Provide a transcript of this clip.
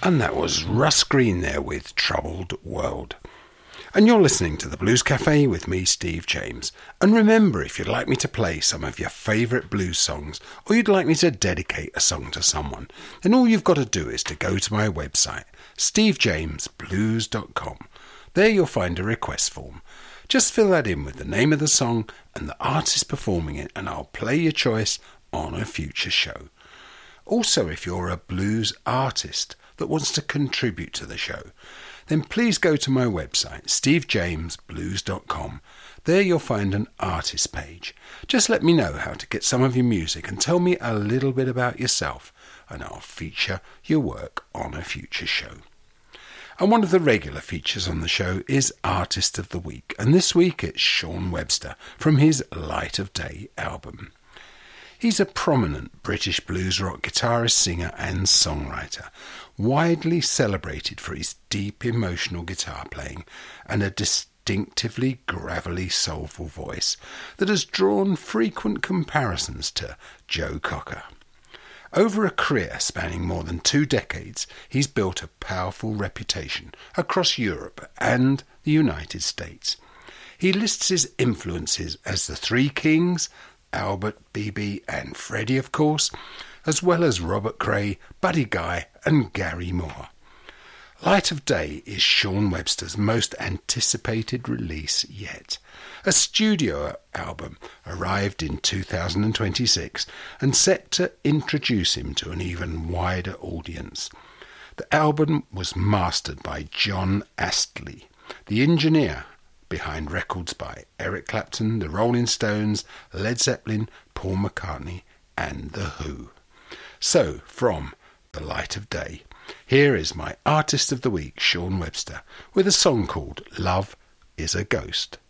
And that was Russ Green there with Troubled World. And you're listening to the Blues Cafe with me, Steve James. And remember, if you'd like me to play some of your favourite blues songs, or you'd like me to dedicate a song to someone, then all you've got to do is to go to my website, stevejamesblues.com. There you'll find a request form. Just fill that in with the name of the song and the artist performing it, and I'll play your choice on a future show. Also, if you're a blues artist that wants to contribute to the show, then please go to my website, stevejamesblues.com. There you'll find an artist page. Just let me know how to get some of your music and tell me a little bit about yourself, and I'll feature your work on a future show. And one of the regular features on the show is Artist of the Week, and this week it's Sean Webster from his Light of Day album. He's a prominent British blues rock guitarist, singer and songwriter, widely celebrated for his deep emotional guitar playing and a distinctively gravelly soulful voice that has drawn frequent comparisons to Joe Cocker. Over a career spanning more than 2 decades, he's built a powerful reputation across Europe and the United States. He lists his influences as the Three Kings, Albert, B.B. and Freddie, of course, as well as Robert Cray, Buddy Guy and Gary Moore. Light of Day is Sean Webster's most anticipated release yet. A studio album arrived in 2026 and set to introduce him to an even wider audience. The album was mastered by John Astley, the engineer behind records by Eric Clapton, the Rolling Stones, Led Zeppelin, Paul McCartney and The Who. So, from The Light of Day, here is my Artist of the Week, Sean Webster, with a song called Love is a Ghost.